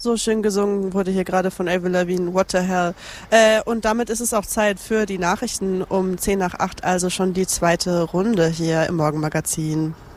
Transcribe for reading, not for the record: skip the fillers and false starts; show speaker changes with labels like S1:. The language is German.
S1: So schön gesungen wurde hier gerade von Avril Lavigne, What the Hell. Und damit ist es auch Zeit für die Nachrichten um 10 nach 8, also schon die zweite Runde hier im Morgenmagazin.